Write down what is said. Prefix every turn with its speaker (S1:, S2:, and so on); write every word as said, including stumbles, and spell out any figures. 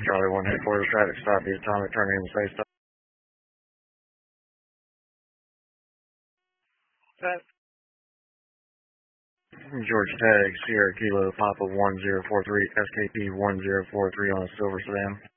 S1: Charlie one headquarters, traffic stop, the atomic, turn in space stop. That. Georgia Tag, Sierra Kilo, Papa one zero four three, S K P one zero four three on a silver sedan.